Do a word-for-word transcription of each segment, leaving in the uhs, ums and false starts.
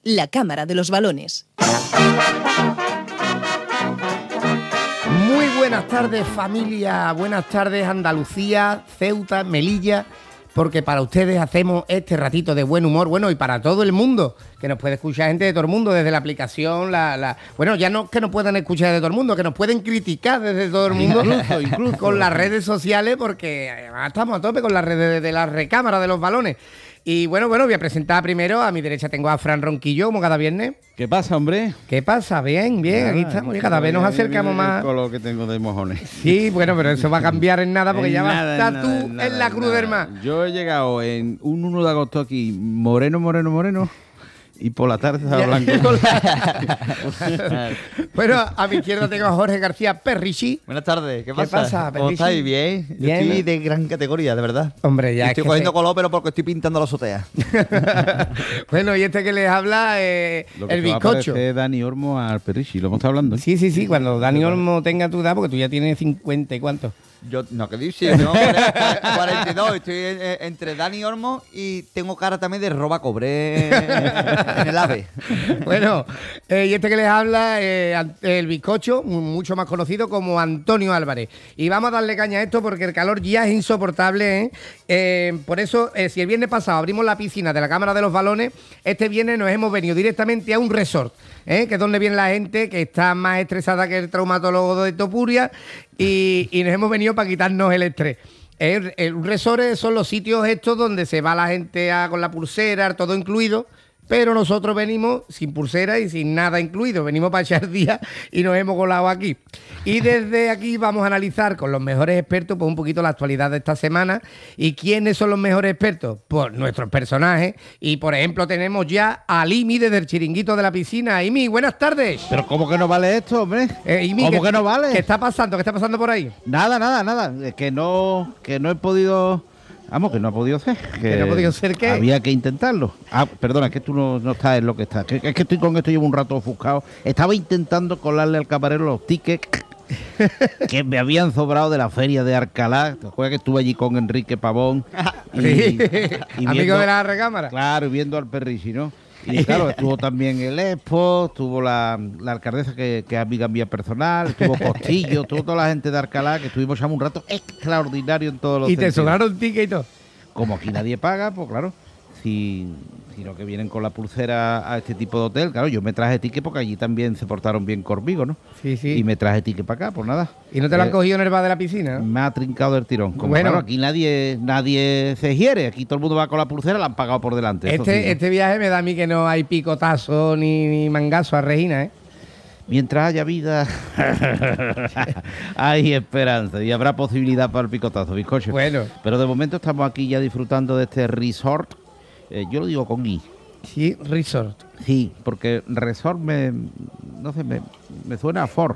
la Cámara de los Balones. Muy buenas tardes, familia, buenas tardes, Andalucía, Ceuta, Melilla, porque para ustedes hacemos este ratito de buen humor, bueno, y para todo el mundo, que nos puede escuchar gente de todo el mundo, desde la aplicación, la, la bueno, ya no que nos puedan escuchar de todo el mundo, que nos pueden criticar desde todo el mundo, incluso, incluso con las redes sociales, porque además estamos a tope con las redes de, de la recámara de los balones. Y bueno, bueno, voy a presentar primero, a mi derecha tengo a Fran Ronquillo, como cada viernes. ¿Qué pasa, hombre? ¿Qué pasa? Bien, bien, Nada, aquí estamos, y cada vez nos acercamos más. Con lo que tengo de mojones. Sí, bueno, pero eso va a cambiar en nada, porque en ya nada, vas a estar en tú nada, en, en la nada, Cruz del Mar. Yo he llegado en un uno de agosto aquí, moreno, moreno, moreno, y por la tarde estaba blanco. Bueno, a mi izquierda tengo a Jorge García Perrichi. Buenas tardes, ¿qué ¿Qué pasa? pasa, ¿Cómo Perrichi? estáis? Bien. Yo Bien, estoy ¿no? de gran categoría, de verdad. Hombre, ya Y es estoy que cogiendo se- color, pero porque estoy pintando la azotea. Bueno, y este que les habla, eh, Lo que el se va a bizcocho. parecer Dani Olmo al Perrichi, lo hemos estado hablando. ¿eh? Sí, sí, sí, cuando Dani Olmo tenga tu edad, porque tú ya tienes cincuenta y cuánto. Yo, no, ¿qué dices? No, cuarenta y dos. Estoy en- en- entre Dani Olmo y tengo cara también de roba cobré en el AVE. Bueno, eh, y este que les habla, eh, an- el bizcocho, mu- mucho más conocido como Antonio Álvarez. Y vamos a darle caña a esto porque el calor ya es insoportable, ¿eh? Eh, por eso, eh, si el viernes pasado abrimos la piscina de la Cámara de los Balones, este viernes nos hemos venido directamente a un resort, ¿eh? Que es donde viene la gente que está más estresada que el traumatólogo de Topuria, y, y nos hemos venido para quitarnos el estrés. El, el resort son los sitios estos donde se va la gente a- con la pulsera, todo incluido. Pero nosotros venimos sin pulsera y sin nada incluido. Venimos para echar día y nos hemos colado aquí. Y desde aquí vamos a analizar con los mejores expertos pues un poquito la actualidad de esta semana. ¿Y quiénes son los mejores expertos? Pues nuestros personajes. Y por ejemplo tenemos ya a Imi desde el chiringuito de la piscina. Imi, buenas tardes. Pero ¿cómo que no vale esto, hombre? Eh, Imi, ¿Cómo ¿qué- que no vale? ¿Qué está pasando? ¿Qué está pasando por ahí? Nada, nada, nada. Es que no, que no he podido... Vamos, que no ha podido ser. ¿Que no ha podido ser qué? Había que intentarlo. Ah, perdona, es que tú no, no estás en lo que estás. Que- Es que estoy con esto, llevo un rato ofuscado. Estaba intentando colarle al camarero los tickets que me habían sobrado de la feria de Alcalá. ¿Te acuerdas que estuve allí con Enrique Pavón? Y, Sí. y Amigo viendo- de la recámara. Claro, y viendo al Perrichi, ¿no? Y claro, estuvo también el Expo, estuvo la, la alcaldesa que, que es amiga mía personal, estuvo Costillo, estuvo toda la gente de Alcalá, que estuvimos echando un rato extraordinario en todos los Y te sentidos. sobraron tickets y todo. Como aquí nadie paga, pues claro, si, si no que vienen con la pulsera a este tipo de hotel, claro, yo me traje ticket porque allí también se portaron bien conmigo, ¿no? Sí, sí. Y me traje ticket para acá, pues nada. ¿Y no te lo han Eh, cogido en el bar de la piscina, no? Me ha trincado el tirón. Como Bueno. claro, aquí nadie nadie se hiere, aquí todo el mundo va con la pulsera, la han pagado por delante. eso Este, sí, ¿no? este viaje me da a mí que no hay picotazo ni, ni mangazo a Regina, ¿eh? Mientras haya vida, hay esperanza y habrá posibilidad para el picotazo, bizcocho. Bueno. Pero de momento estamos aquí ya disfrutando de este resort. Eh, yo lo digo con I. Sí, resort. Sí, porque resort me, no sé, me, me suena a Ford.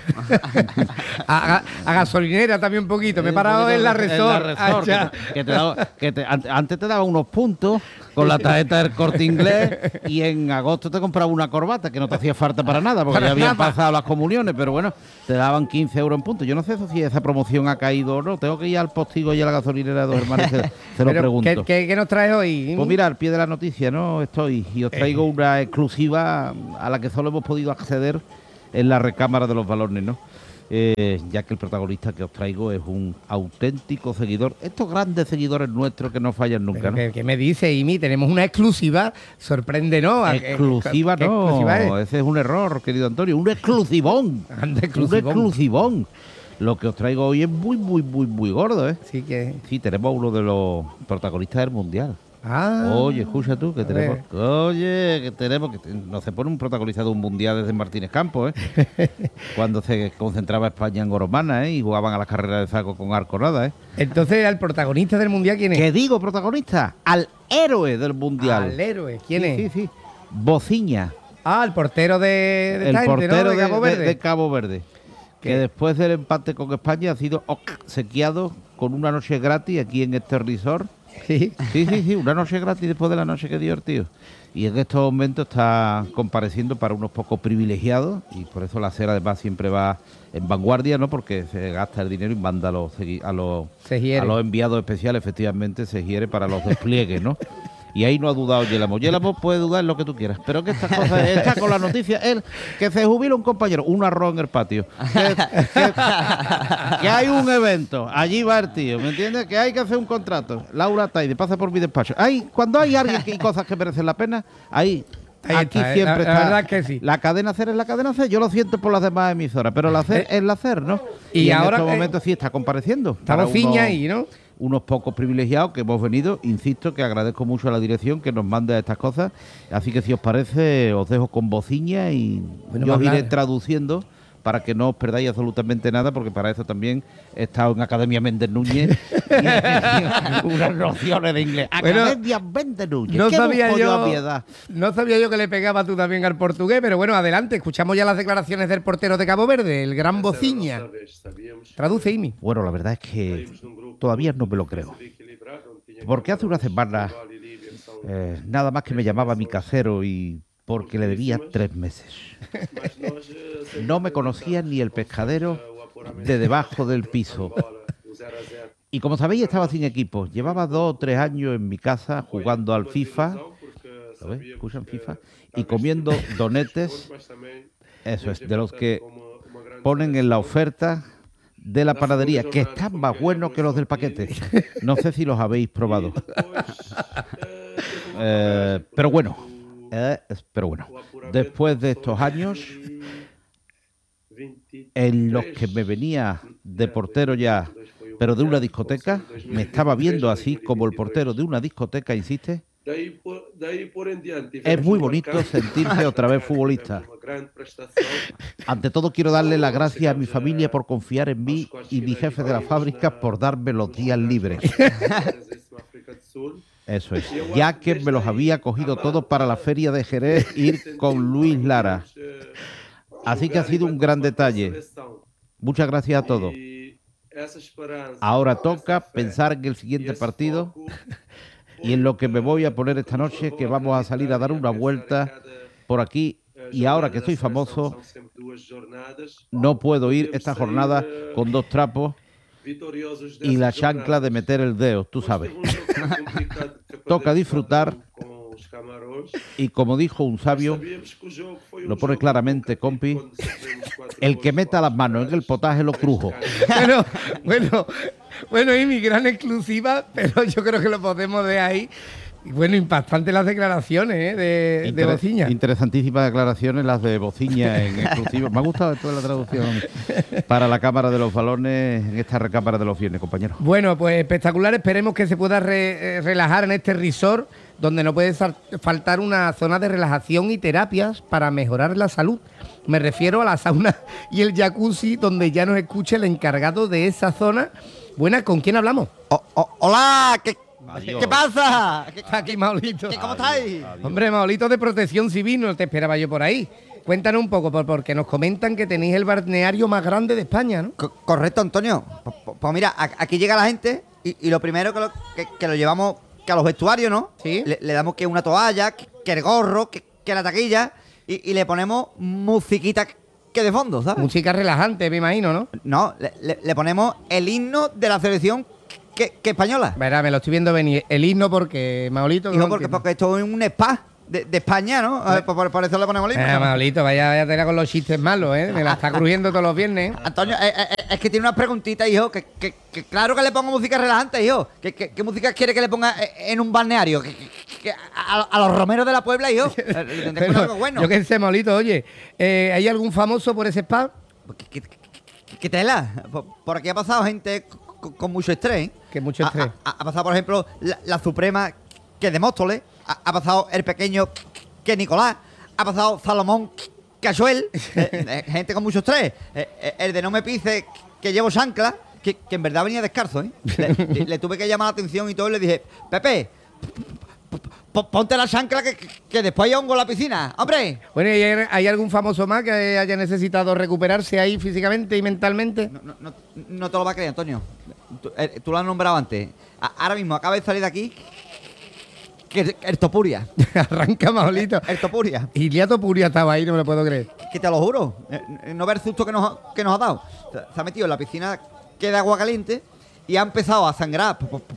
A, a- a gasolinera también un poquito. Me he parado en la resort. Ah, ya. que, que te daba- que te- an- antes te daba unos puntos con la tarjeta del Corte Inglés y en agosto te compraba una corbata que no te hacía falta para nada porque Para ya habían nada. pasado las comuniones, pero bueno, te daban quince euros en puntos. Yo no sé eso si esa promoción ha caído o no. Tengo que ir al postigo y a la gasolinera de Dos Hermanos, se, se lo Pero, pregunto. ¿qué, qué, qué nos traes hoy? Pues mira, al pie de la noticia, ¿no? Estoy y os traigo una exclusiva a la que solo hemos podido acceder en la recámara de los balones, ¿no? Eh, ya que el protagonista que os traigo es un auténtico seguidor. Estos grandes seguidores nuestros que no fallan nunca, Pero ¿no? ¿Qué, qué me dice, Imi? Tenemos una exclusiva. Sorprende, ¿no? ¿A qué- Exclusiva qué no, exclusiva es? ese es un error, querido Antonio. Un exclusivón. Anda, Un exclusivón. exclusivón. Lo que os traigo hoy es muy, muy, muy, muy gordo, ¿eh? Sí que... Sí, tenemos a uno de los protagonistas del Mundial. Ah. Oye, escucha tú, que A tenemos. ver. Oye, que tenemos. que te- No se pone un protagonista de un mundial desde Martínez Campos, ¿eh? Cuando se concentraba España en Goromana, ¿eh? Y jugaban a las carreras de saco con arconada, ¿eh? Entonces, ¿el protagonista del mundial quién es? ¿Qué digo, protagonista? Al héroe del mundial. Al héroe. ¿Quién Sí, es? Sí, sí. Bociña, Ah, el portero de, de el esta gente, portero ¿no? de, de Cabo de- Verde. de Cabo Verde. ¿Qué? Que después del empate con España ha sido obsequiado con una noche gratis aquí en este resort. Sí. Sí, sí, sí, una noche gratis después de la noche que dio el tío. Y en estos momentos está compareciendo para unos pocos privilegiados y por eso la cera además siempre va en vanguardia, ¿no? Porque se gasta el dinero y manda a los, segui- a los, Se hiere. a los enviados especiales, efectivamente, se hiere para los despliegues, ¿no? Y ahí no ha dudado Yélamo. Yélamo puede dudar en lo que tú quieras. Pero que estas cosas, está con la noticia, él, que se jubila un compañero, un arroz en el patio. Que, que, que hay un evento, allí va el tío, ¿me entiendes? Que hay que hacer un contrato. Laura Taide, pasa por mi despacho. Hay, cuando hay alguien que hay cosas que merecen la pena, ahí... Ahí Aquí está, siempre la, está. la verdad que sí. La cadena C E R es la cadena C E R. Yo lo siento por las demás emisoras, pero la C E R Eh, es la C E R, ¿no? y Y, en ahora estos que- momentos sí está compareciendo. Está para bociña unos- ahí, ¿no? Unos pocos privilegiados que hemos venido. Insisto que agradezco mucho a la dirección que nos mande estas cosas. Así que si os parece, os dejo con bociña y Bueno, yo os va a iré hablar. traduciendo para que no os perdáis absolutamente nada, porque para eso también he estado en Academia Méndez Núñez y unas nociones de inglés. Bueno, Academia Méndez Núñez. No ¿Qué sabía busco yo, a mi edad? no sabía yo que le pegaba tú también al portugués, pero bueno, adelante, escuchamos ya las declaraciones del portero de Cabo Verde, el gran Bociña. Traduce, Imi. Bueno, la verdad es que todavía no me lo creo. Porque hace una semana eh, nada más que me llamaba mi casero y porque le debía tres meses. No me conocía ni el pescadero de debajo del piso. Y como sabéis, estaba sin equipo. Llevaba dos o tres años en mi casa jugando al FIFA. ¿Lo ves? ¿Escuchan FIFA? Y comiendo donetes. Eso es, de los que ponen en la oferta de la panadería, que están más buenos que los del paquete. No sé si los habéis probado. Eh, pero bueno, eh, pero bueno, después de estos años en los que me venía de portero ya, pero de una discoteca, me estaba viendo así como el portero de una discoteca, insiste. Es muy bonito sentirse otra vez futbolista. Ante todo quiero darle las gracias a mi familia por confiar en mí y mi jefe de la fábrica por darme los días libres. Eso es, ya que me los había cogido todos para la feria de Jerez ir con Luis Lara. Así que ha sido un gran detalle. Muchas gracias a todos. Ahora toca pensar en el siguiente partido y en lo que me voy a poner esta noche, que vamos a salir a dar una vuelta por aquí. Y ahora que estoy famoso, no puedo ir esta jornada con dos trapos y la chancla de meter el dedo, tú sabes. Toca disfrutar y, como dijo un sabio, lo pone claramente, compi, el que meta las manos en el potaje lo crujo. Bueno, bueno, bueno, Imi, gran exclusiva, pero yo creo que lo podemos de ahí. Y bueno, impactantes las declaraciones ¿eh? de, Inter- de Bociña. Interesantísimas declaraciones las de Bociña en exclusivo. Me ha gustado esto de la traducción para la Cámara de los Balones en esta recámara de los viernes, compañeros. Bueno, pues espectacular. Esperemos que se pueda re- eh, relajar en este resort, donde no puede sal- faltar una zona de relajación y terapias para mejorar la salud. Me refiero a la sauna y el jacuzzi, donde ya nos escucha el encargado de esa zona. Buenas, ¿con quién hablamos? Oh, oh, hola, ¿qué, Adiós. ¿qué pasa? ¿Qué, Está aquí Maolito. qué- ¿Cómo estáis? Hombre, Maolito de Protección Civil, no te esperaba yo por ahí. Cuéntanos un poco, por- porque nos comentan que tenéis el balneario más grande de España, ¿no? Co- correcto, Antonio. Pues, pues- pues mira, a- aquí llega la gente y, y lo primero que lo, que, que lo llevamos que a los vestuarios, ¿no? Sí. Le, le damos que una toalla, que, que el gorro, que, que la taquilla y, y le ponemos musiquita que de fondo, ¿sabes? Música relajante, me imagino, ¿no? No, le, le- le ponemos el himno de la selección que, que española. Verá, me lo estoy viendo venir. El himno porque, Maolito... Hijo, no porque, entiendo. porque esto es un spa de, de España, ¿no? A ver, por, por- por eso le ponemos el himno. Eh, Maolito, vaya, vaya tela con los chistes malos, ¿eh? Me la está crujiendo todos los viernes. Antonio, eh, eh, eh, es que tiene unas preguntitas, hijo, que, que- que claro que le pongo música relajante, hijo. ¿Qué, qué, qué música quiere que le ponga eh, en un balneario? ¿Que, que- que a, a los romeros de la Puebla, hijo? Eh, le tendré que poner Pero, algo bueno. Yo qué sé, Maolito, oye, eh, ¿hay algún famoso por ese spa? ¿Qué, qué- qué- qué tela? Por, por aquí ha pasado gente con, con mucho estrés. ¿eh? Que mucho estrés. Ha, ha- ha pasado, por ejemplo, la, la Suprema, que es de Móstoles. Ha, ha pasado el pequeño, que es Nicolás. Ha pasado Salomón, Cachuel. eh, eh, gente con mucho estrés. Eh, eh, el de No me pise, que llevo chancla, que, que en verdad venía descalzo. ¿eh? Le, le- le tuve que llamar la atención y todo. Y le dije, Pepe, p- p- ponte la chancla que, que- que después hay hongo en la piscina. ¡Hombre! Bueno, ¿y hay, hay algún famoso más que haya necesitado recuperarse ahí físicamente y mentalmente? No, no, no, no te lo vas a creer, Antonio. Tú, eh, tú lo has nombrado antes. A- ahora mismo acaba de salir de aquí que el, el Topuria. Arranca, Maolito. El Topuria. Y Topuria estaba ahí, no me lo puedo creer. Que te lo juro. Eh, No ver el susto que nos, ha- que nos ha dado. Se, se ha metido en la piscina que de agua caliente y ha empezado a sangrar por, por- por-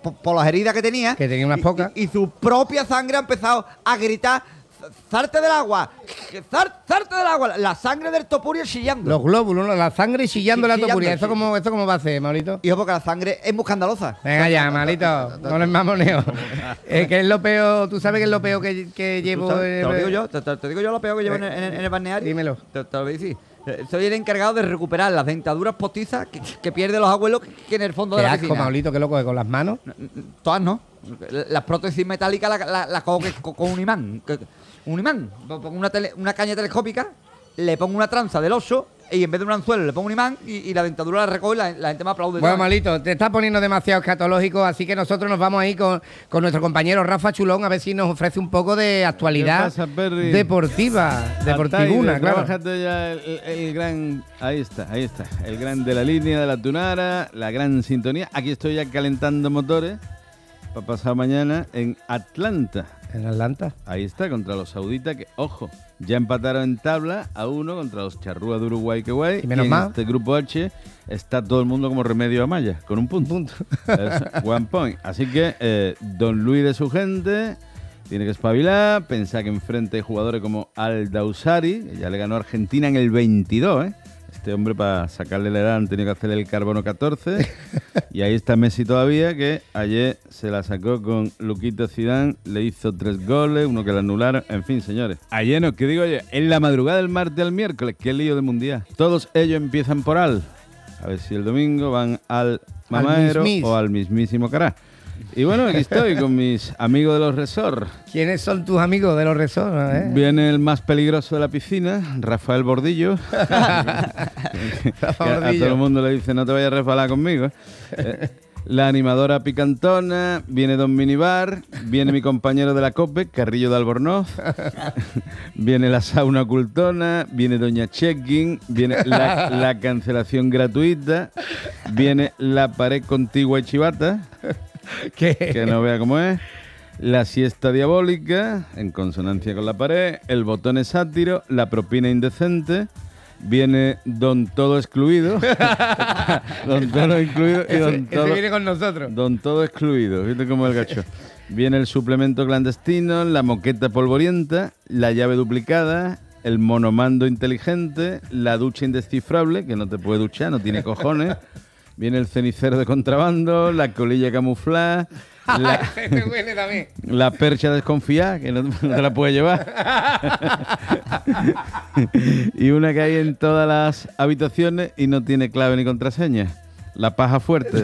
por, por las heridas que tenía. Que tenía unas y- pocas. Y, y su propia sangre ha empezado a gritar: ¡zarte del agua! ¡Zar- ¡Zarte del agua! La sangre del topurio chillando. Los glóbulos, ¿no? La sangre chillando Sí, la chillando, topuria. ¿Esto sí. cómo, ¿Esto cómo va a ser, Maurito? Hijo, porque la sangre es muy escandalosa. Venga ya, malito, con el mamoneo. Es que es lo peor, tú sabes que es lo peor que, que ¿Tú llevo. sabes? en Te lo el- digo yo, te, te- te digo yo lo peor que llevo en, el- en el- en el balneario. Dímelo. Te, te lo voy a decir. Eh, Soy el encargado de recuperar las dentaduras postizas que, que pierden los abuelos que, que en el fondo Qué de la asco, piscina. Maurito, qué loco, que con las manos. Todas no. Las prótesis metálicas las la, la cojo que- con, con un imán. que- Un imán. Pongo una, tele- una caña telescópica, le pongo una tranza del oso y en vez de un anzuelo le pongo un imán y, y la dentadura la recojo y la, la gente me aplaude. Bueno, Malito, te estás poniendo demasiado escatológico, así que nosotros nos vamos ahí con, con nuestro compañero Rafa Chulón a ver si nos ofrece un poco de actualidad ¿Qué pasa, Perry? deportiva, deportivuna, Altair, claro. trabajando ya el, el- el gran... Ahí está, ahí está. El gran de la línea, de la tunara, la gran sintonía. Aquí estoy ya calentando motores para pasar mañana en Atlanta. En Atlanta. Ahí está, contra los sauditas que, ojo, ya empataron en tabla a uno contra los charrúas de Uruguay, que guay. Y menos en mal. este grupo H está todo el mundo como remedio a Maya, con un punto. Punto. Eso, one point. Así que eh, Don Luis de su gente tiene que espabilar, pensar que enfrente hay jugadores como Aldausari, que ya le ganó a Argentina en el veintidós, ¿eh? Este hombre, para sacarle la edad, han tenido que hacerle el carbono catorce. Y ahí está Messi todavía, que ayer se la sacó con Luquito Zidane, le hizo tres goles, uno que le anularon. En fin, señores. Ayer no, ¿qué digo yo? En la madrugada del martes al miércoles, qué lío de mundial. Todos ellos empiezan por Al. A ver si el domingo van al Mamadero mismis. o al mismísimo Cará. Y bueno, aquí estoy con mis amigos de los resorts. ¿Quiénes son tus amigos de los resorts? Eh? Viene el más peligroso de la piscina, Rafael Bordillo. Rafa Que a Bordillo. todo el mundo le dice, no te vayas a resbalar conmigo. Eh, la animadora picantona, viene Don Minibar, viene mi compañero de la COPE, Carrillo de Albornoz, viene la sauna ocultona, viene Doña Checking, viene la, la cancelación gratuita, viene la pared contigua y chivata, ¿Qué? que no vea cómo es. La siesta diabólica, en consonancia con la pared. El botón es sátiro. La propina indecente. Viene Don Todo excluido. Don Todo incluido y Ese, Don ese Todo, viene con nosotros. Don Todo excluido. ¿Viste cómo es el gacho? Viene el suplemento clandestino, la moqueta polvorienta, la llave duplicada, el monomando inteligente, la ducha indescifrable, que no te puede duchar, no tiene cojones. Viene el cenicero de contrabando, la colilla camuflada, la, Ese viene también. la percha desconfiada, que no, no te la puedes llevar. Y una que hay en todas las habitaciones y no tiene clave ni contraseña. La paja fuerte.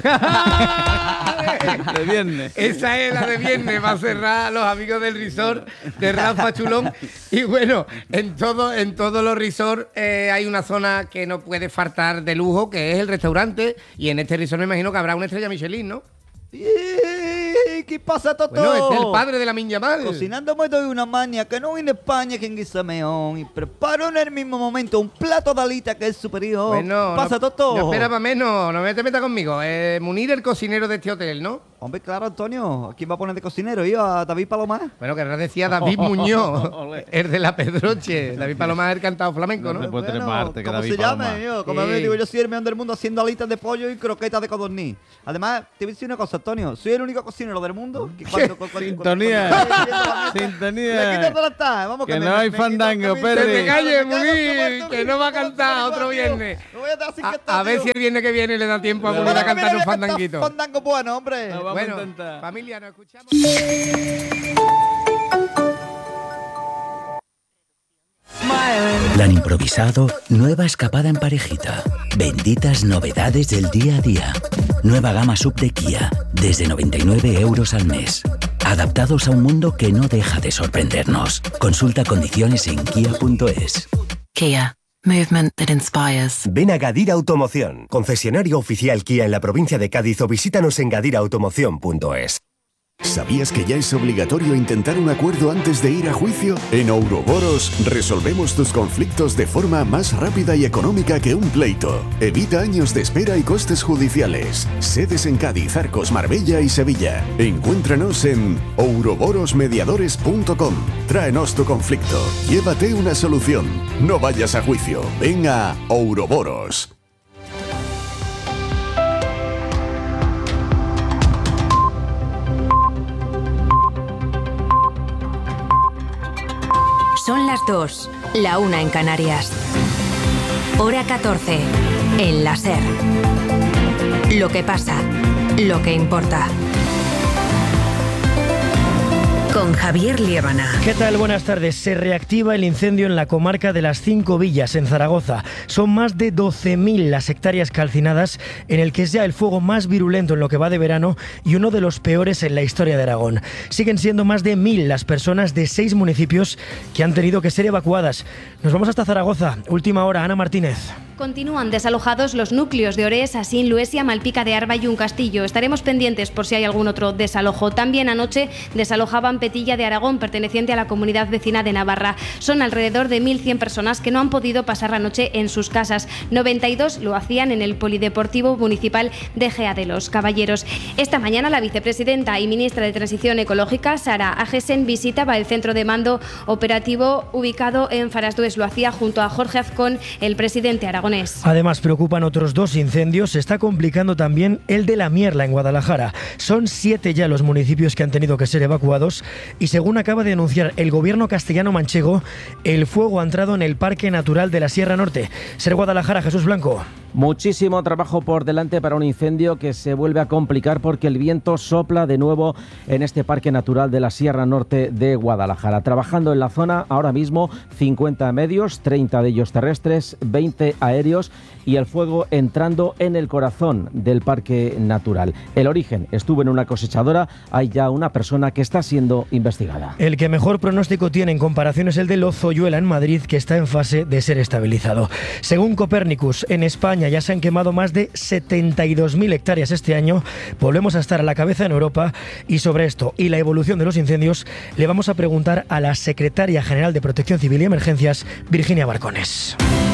De viernes. Esa es la de viernes, va a cerrar los amigos del resort de Rafa Chulón. Y bueno, en todo, en todos los resorts eh, hay una zona que no puede faltar de lujo, que es el restaurante. Y en este resort me imagino que habrá una estrella Michelin, ¿no? ¡Eh! ¿Qué pasa, Toto? Bueno, este es el padre de la Minya Mal. Cocinando me doy una maña que no en España quien guisa meón y preparo en el mismo momento un plato de alita que es superior. Bueno, ¿Qué pasa, no, Toto? no espera para menos, no me te metas conmigo. Eh, Munir, el cocinero de este hotel, ¿no? Hombre, claro, Antonio. ¿A quién va a poner de cocinero? ¿Yo? ¿A David Palomar? Bueno, que ahora decía David Muñoz, el de la Pedroche. David Palomar es el cantado flamenco, No ¿no? te puedo tener más arte que ¿cómo David se llama? Palomar. Yo? Como Sí. me digo, yo soy el mejor del mundo haciendo alitas de pollo y croquetas de codorniz. Además, te voy a decir una cosa, Antonio. Soy el único cocinero del mundo que cuando... cuando- cuando- Sintonía. cuando- cuando- cuando- Sintonía. Le quito toda la tarde, vamos, Que me- no me- hay me quito- fandango, me- Perry. Que te calles, me cago en Munir, muerto, que no va a tío, cantar tío, otro tío. viernes. Me voy a dar sin A, cantar, a ver tío. si el viernes que viene le da tiempo a No, Munir a no, cantar un Mira, mira, fandanguito. Fandango bueno, hombre. No, vamos a Bueno, intentar. familia, nos escuchamos. Plan improvisado, nueva escapada en parejita. Benditas novedades del día a día. Nueva gama sub de Kia, desde noventa y nueve euros al mes. Adaptados a un mundo que no deja de sorprendernos. Consulta condiciones en kia punto es. Kia. Movement that inspires. Ven a Gadira Automoción, concesionario oficial Kia en la provincia de Cádiz, o visítanos en gadira automoción punto es. ¿Sabías que ya es obligatorio intentar un acuerdo antes de ir a juicio? En Ouroboros resolvemos tus conflictos de forma más rápida y económica que un pleito. Evita años de espera y costes judiciales. Sedes en Cádiz, Arcos, Marbella y Sevilla. Encuéntranos en ouroborosmediadores punto com. Tráenos tu conflicto. Llévate una solución. No vayas a juicio. Ven a Son las dos, la una en Canarias. Hora catorce, en la SER. Lo que pasa, lo que importa. Con Javier Liébana. ¿Qué tal? Buenas tardes. Se reactiva el incendio en la comarca de las Cinco Villas, en Zaragoza. Son más de doce mil las hectáreas calcinadas, en el que es ya el fuego más virulento en lo que va de verano y uno de los peores en la historia de Aragón. Siguen siendo más de mil las personas de seis municipios que han tenido que ser evacuadas. Nos vamos hasta Zaragoza. Última hora, Ana Martínez. Continúan desalojados los núcleos de Orés, Asín, Luesia, Malpica de Arba y Un Castillo. Estaremos pendientes por si hay algún otro desalojo. También anoche desalojaban Petilla de Aragón, perteneciente a la comunidad vecina de Navarra. Son alrededor de mil cien personas que no han podido pasar la noche en sus casas. noventa y dos lo hacían en el Polideportivo Municipal de Gea de los Caballeros. Esta mañana la vicepresidenta y ministra de Transición Ecológica, Sara Agesen, visitaba el centro de mando operativo ubicado en Farasdues. Lo hacía junto a Jorge Azcón, el presidente aragonés. Además, preocupan otros dos incendios. Se está complicando también el de La Mierla, en Guadalajara. Son siete ya los municipios que han tenido que ser evacuados y, según acaba de anunciar el gobierno castellano-manchego, el fuego ha entrado en el Parque Natural de la Sierra Norte. Ser Guadalajara, Jesús Blanco. Muchísimo trabajo por delante para un incendio que se vuelve a complicar porque el viento sopla de nuevo en este Parque Natural de la Sierra Norte de Guadalajara. Trabajando en la zona ahora mismo cincuenta medios, treinta de ellos terrestres, veinte aéreos y el fuego entrando en el corazón del Parque Natural. El origen estuvo en una cosechadora. Hay ya una persona que está siendo investigada. El que mejor pronóstico tiene en comparación es el de Lozoyuela en Madrid, que está en fase de ser estabilizado. Según Copernicus, en España ya se han quemado más de setenta y dos mil hectáreas este año. Volvemos a estar a la cabeza en Europa, y sobre esto y la evolución de los incendios le vamos a preguntar a la secretaria general de Protección Civil y Emergencias, Virginia Barcones.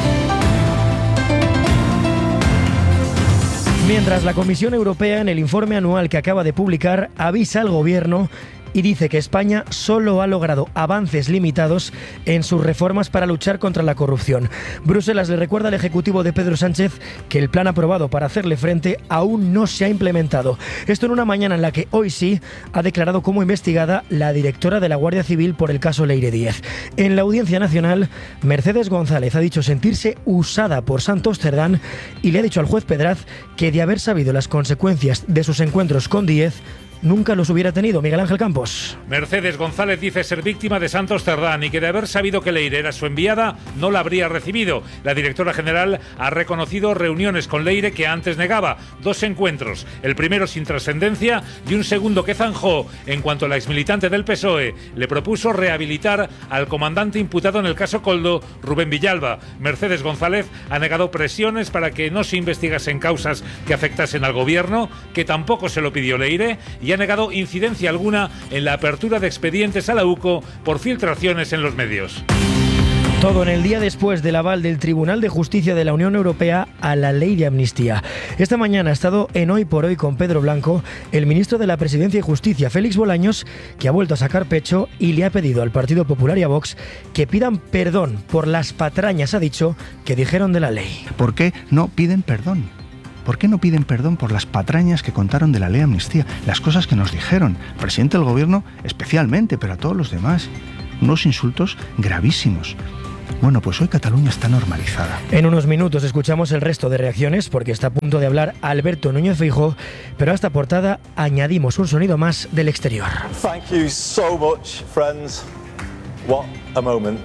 Mientras, la Comisión Europea, en el informe anual que acaba de publicar, avisa al Gobierno y dice que España solo ha logrado avances limitados en sus reformas para luchar contra la corrupción. Bruselas le recuerda al Ejecutivo de Pedro Sánchez que el plan aprobado para hacerle frente aún no se ha implementado. Esto en una mañana en la que hoy sí ha declarado como investigada la directora de la Guardia Civil por el caso Leire Díez. En la Audiencia Nacional, Mercedes González ha dicho sentirse usada por Santos Cerdán y le ha dicho al juez Pedraz que, de haber sabido las consecuencias de sus encuentros con Díez, nunca los hubiera tenido. Miguel Ángel Campos. Mercedes González dice ser víctima de Santos Cerdán y que, de haber sabido que Leire era su enviada, no la habría recibido. La directora general ha reconocido reuniones con Leire que antes negaba. Dos encuentros, el primero sin trascendencia y un segundo que zanjó en cuanto la exmilitante del P S O E le propuso rehabilitar al comandante imputado en el caso Coldo, Rubén Villalba. Mercedes González ha negado presiones para que no se investigasen causas que afectasen al gobierno, que tampoco se lo pidió Leire, y ha negado incidencia alguna en la apertura de expedientes a la U C O por filtraciones en los medios. Todo en el día después del aval del Tribunal de Justicia de la Unión Europea a la ley de amnistía. Esta mañana ha estado en Hoy por Hoy con Pedro Blanco el ministro de la Presidencia y Justicia, Félix Bolaños, que ha vuelto a sacar pecho y le ha pedido al Partido Popular y a Vox que pidan perdón por las patrañas, ha dicho, que dijeron de la ley. ¿Por qué no piden perdón? ¿Por qué no piden perdón por las patrañas que contaron de la ley de amnistía? Las cosas que nos dijeron, el presidente del gobierno especialmente, pero a todos los demás. Unos insultos gravísimos. Bueno, pues hoy Cataluña está normalizada. En unos minutos escuchamos el resto de reacciones, porque está a punto de hablar Alberto Núñez Feijóo, pero a esta portada añadimos un sonido más del exterior. Thank you so much, friends. What a moment.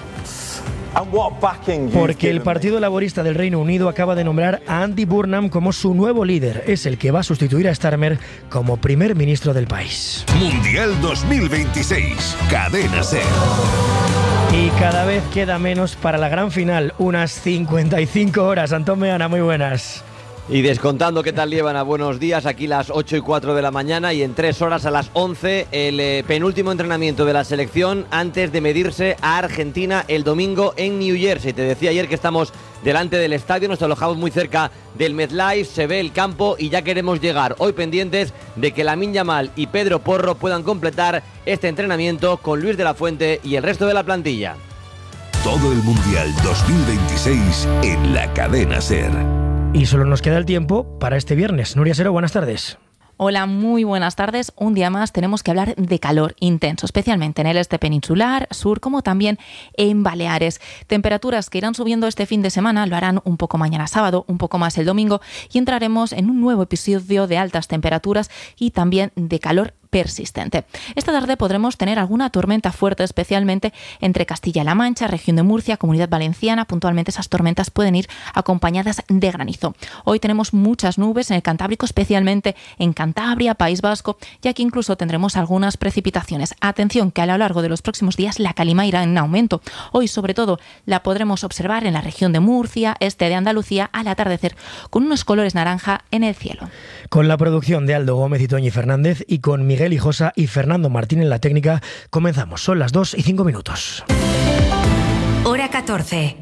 Porque el Partido Laborista del Reino Unido acaba de nombrar a Andy Burnham como su nuevo líder. Es el que va a sustituir a Starmer como primer ministro del país. Mundial dos mil veintiséis, Cadena SER. Y cada vez queda menos para la gran final, unas cincuenta y cinco horas. Antón Meana, muy buenas. Y descontando, ¿qué tal llevan? A buenos días, aquí las ocho y cuatro de la mañana, y en tres horas a las once el eh, penúltimo entrenamiento de la selección antes de medirse a Argentina el domingo en New Jersey. Te decía ayer que estamos delante del estadio, nos alojamos muy cerca del MetLife, se ve el campo y ya queremos llegar. Hoy pendientes de que Lamine Yamal y Pedro Porro puedan completar este entrenamiento con Luis de la Fuente y el resto de la plantilla. Todo el Mundial dos mil veintiséis en la Cadena SER. Y solo nos queda el tiempo para este viernes. Nuria Sero, buenas tardes. Hola, muy buenas tardes. Un día más tenemos que hablar de calor intenso, especialmente en el este peninsular, sur, como también en Baleares. Temperaturas que irán subiendo este fin de semana, lo harán un poco mañana sábado, un poco más el domingo, y entraremos en un nuevo episodio de altas temperaturas y también de calor persistente. Esta tarde podremos tener alguna tormenta fuerte, especialmente entre Castilla-La Mancha, región de Murcia, Comunidad Valenciana. Puntualmente esas tormentas pueden ir acompañadas de granizo. Hoy tenemos muchas nubes en el Cantábrico, especialmente en Cantabria, País Vasco, y aquí incluso tendremos algunas precipitaciones. Atención, que a lo largo de los próximos días la calima irá en aumento. Hoy, sobre todo, la podremos observar en la región de Murcia, este de Andalucía, al atardecer, con unos colores naranja en el cielo. Con la producción de Aldo Gómez y Toñi Fernández y con Miguel Miguel Hijosa y Fernando Martín en la técnica, comenzamos. Son las dos y cinco minutos. Hora catorce.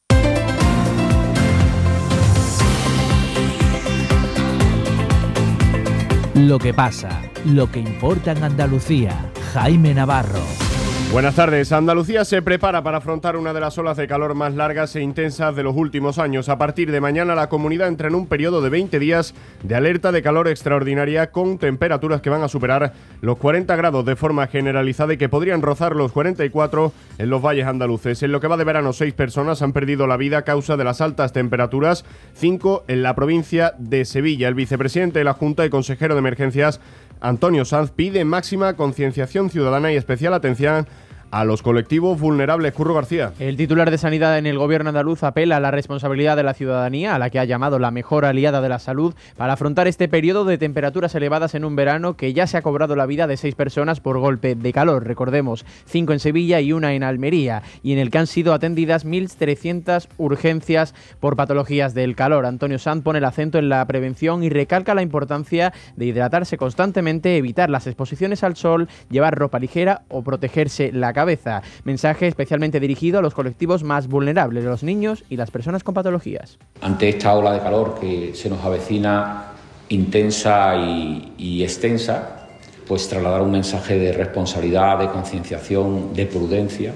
Lo que pasa, lo que importa en Andalucía. Jaime Navarro. Buenas tardes. Andalucía se prepara para afrontar una de las olas de calor más largas e intensas de los últimos años. A partir de mañana la comunidad entra en un periodo de veinte días de alerta de calor extraordinaria con temperaturas que van a superar los cuarenta grados de forma generalizada y que podrían rozar los cuarenta y cuatro en los valles andaluces. En lo que va de verano, seis personas han perdido la vida a causa de las altas temperaturas, cinco en la provincia de Sevilla. El vicepresidente de la Junta y consejero de Emergencias, Antonio Sanz, pide máxima concienciación ciudadana y especial atención a los colectivos vulnerables. Curro García. El titular de Sanidad en el gobierno andaluz apela a la responsabilidad de la ciudadanía, a la que ha llamado la mejor aliada de la salud, para afrontar este periodo de temperaturas elevadas en un verano que ya se ha cobrado la vida de seis personas por golpe de calor. Recordemos, cinco en Sevilla y una en Almería, y en el que han sido atendidas mil trescientas urgencias por patologías del calor. Antonio Sanz pone el acento en la prevención y recalca la importancia de hidratarse constantemente, evitar las exposiciones al sol, llevar ropa ligera o protegerse la cabeza. Mensaje especialmente dirigido a los colectivos más vulnerables, los niños y las personas con patologías. Ante esta ola de calor que se nos avecina intensa y, y extensa, pues trasladar un mensaje de responsabilidad, de concienciación, de prudencia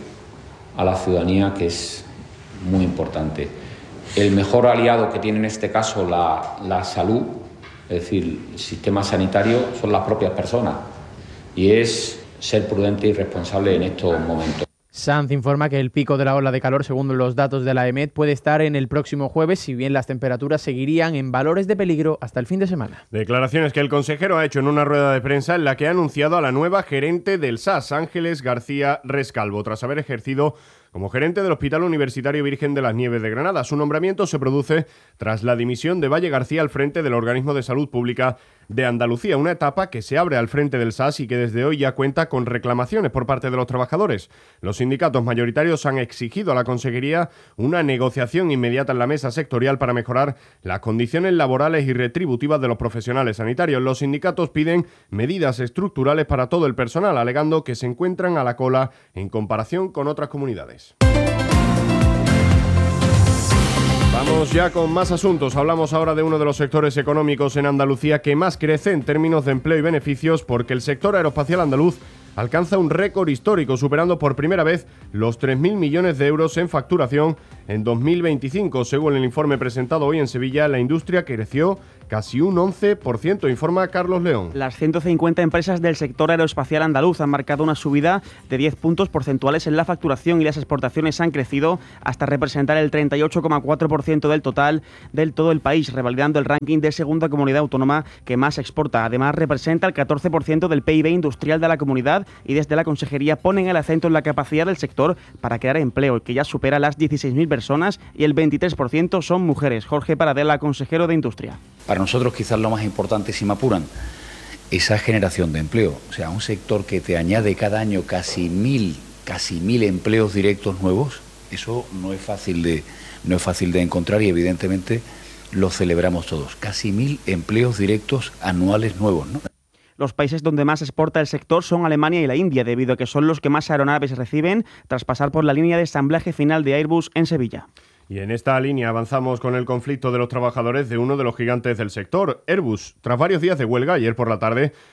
a la ciudadanía, que es muy importante. El mejor aliado que tiene en este caso la, la salud, es decir, el sistema sanitario, son las propias personas, y es ser prudente y responsable en estos momentos. Sanz informa que el pico de la ola de calor, según los datos de la E M E T, puede estar en el próximo jueves, si bien las temperaturas seguirían en valores de peligro hasta el fin de semana. Declaraciones que el consejero ha hecho en una rueda de prensa en la que ha anunciado a la nueva gerente del S A S, Ángeles García Rescalvo, tras haber ejercido como gerente del Hospital Universitario Virgen de las Nieves de Granada. Su nombramiento se produce tras la dimisión de Valle García al frente del Organismo de Salud Pública de Andalucía, una etapa que se abre al frente del S A S y que desde hoy ya cuenta con reclamaciones por parte de los trabajadores. Los sindicatos mayoritarios han exigido a la Consejería una negociación inmediata en la mesa sectorial para mejorar las condiciones laborales y retributivas de los profesionales sanitarios. Los sindicatos piden medidas estructurales para todo el personal, alegando que se encuentran a la cola en comparación con otras comunidades. Vamos ya con más asuntos. Hablamos ahora de uno de los sectores económicos en Andalucía que más crece en términos de empleo y beneficios, porque el sector aeroespacial andaluz alcanza un récord histórico, superando por primera vez los tres mil millones de euros en facturación en dos mil veinticinco. Según el informe presentado hoy en Sevilla, la industria creció casi un once por ciento, informa Carlos León. Las ciento cincuenta empresas del sector aeroespacial andaluz han marcado una subida de diez puntos porcentuales en la facturación y las exportaciones han crecido hasta representar el treinta y ocho coma cuatro por ciento del total del todo el país, revalidando el ranking de segunda comunidad autónoma que más exporta. Además, representa el catorce por ciento del P I B industrial de la comunidad y desde la Consejería ponen el acento en la capacidad del sector para crear empleo, que ya supera las dieciséis mil personas y el veintitrés por ciento son mujeres. Jorge Paradela, consejero de Industria. Para nosotros quizás lo más importante, si me apuran, esa generación de empleo. O sea, un sector que te añade cada año casi mil, casi mil empleos directos nuevos, eso no es fácil de, no es fácil de encontrar y evidentemente lo celebramos todos. Casi mil empleos directos anuales nuevos, ¿no? Los países donde más exporta el sector son Alemania y la India, debido a que son los que más aeronaves reciben tras pasar por la línea de ensamblaje final de Airbus en Sevilla. Y en esta línea avanzamos con el conflicto de los trabajadores de uno de los gigantes del sector, Airbus. Tras varios días de huelga, ayer por la tarde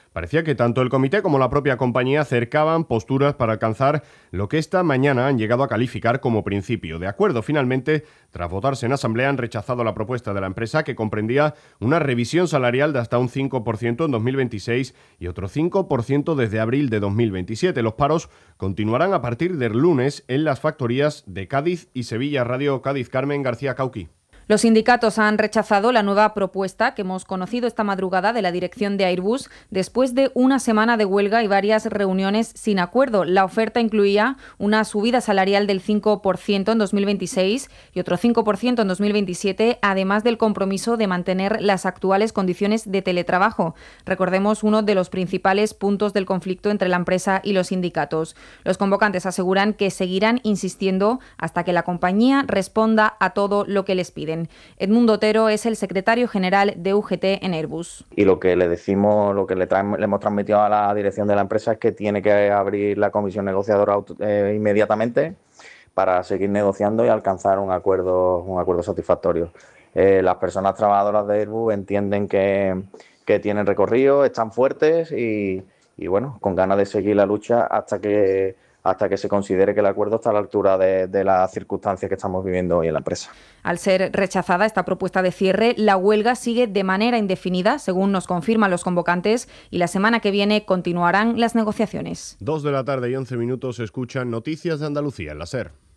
Parecía que tanto el comité como la propia compañía acercaban posturas para alcanzar lo que esta mañana han llegado a calificar como principio de acuerdo. Finalmente, tras votarse en asamblea, han rechazado la propuesta de la empresa, que comprendía una revisión salarial de hasta un cinco por ciento en dos mil veintiséis y otro cinco por ciento desde abril de dos mil veintisiete. Los paros continuarán a partir del lunes en las factorías de Cádiz y Sevilla. Radio Cádiz, Carmen García Cauqui. Los sindicatos han rechazado la nueva propuesta que hemos conocido esta madrugada de la dirección de Airbus después de una semana de huelga y varias reuniones sin acuerdo. La oferta incluía una subida salarial del cinco por ciento en dos mil veintiséis y otro cinco por ciento en dos mil veintisiete, además del compromiso de mantener las actuales condiciones de teletrabajo. Recordemos uno de los principales puntos del conflicto entre la empresa y los sindicatos. Los convocantes aseguran que seguirán insistiendo hasta que la compañía responda a todo lo que les piden. Edmundo Otero es el secretario general de U G T en Airbus. Y lo que le decimos, lo que le, traemos, le hemos transmitido a la dirección de la empresa es que tiene que abrir la comisión negociadora eh, inmediatamente para seguir negociando y alcanzar un acuerdo, un acuerdo satisfactorio. Eh, las personas trabajadoras de Airbus entienden que, que tienen recorrido, están fuertes y, y bueno, con ganas de seguir la lucha hasta que hasta que se considere que el acuerdo está a la altura de, de las circunstancias que estamos viviendo hoy en la empresa. Al ser rechazada esta propuesta de cierre, la huelga sigue de manera indefinida, según nos confirman los convocantes, y la semana que viene continuarán las negociaciones. Dos de la tarde y once minutos, escuchan Noticias de Andalucía en la SER.